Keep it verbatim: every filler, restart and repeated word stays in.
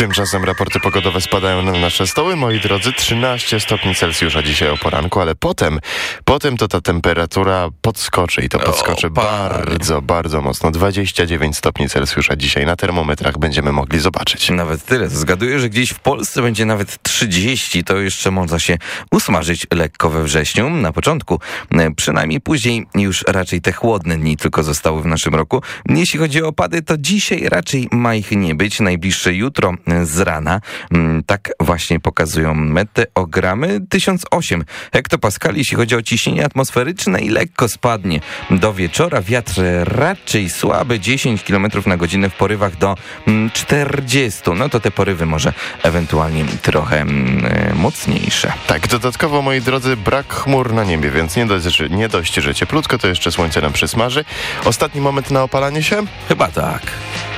Tymczasem raporty pogodowe spadają na nasze stoły, moi drodzy. trzynaście stopni Celsjusza dzisiaj o poranku, ale potem, potem to ta temperatura podskoczy i to podskoczy o, bardzo, bardzo mocno. dwadzieścia dziewięć stopni Celsjusza dzisiaj na termometrach będziemy mogli zobaczyć. Nawet tyle. Zgaduję, że gdzieś w Polsce będzie nawet trzydzieści. To jeszcze można się usmażyć lekko we wrześniu. Na początku, przynajmniej później już raczej te chłodne dni tylko zostały w naszym roku. Jeśli chodzi o opady, to dzisiaj raczej ma ich nie być. Najbliższe jutro z rana. Tak właśnie pokazują meteogramy. tysiąc osiem hektopaskali, jeśli chodzi o ciśnienie atmosferyczne i lekko spadnie do wieczora. Wiatr raczej słaby, dziesięć kilometrów na godzinę w porywach do czterdziestu. No to te porywy może ewentualnie trochę mm, mocniejsze. Tak, dodatkowo, moi drodzy, brak chmur na niebie, więc nie dość, że, nie dość, że cieplutko, to jeszcze słońce nam przysmaży. Ostatni moment na opalanie się? Chyba tak.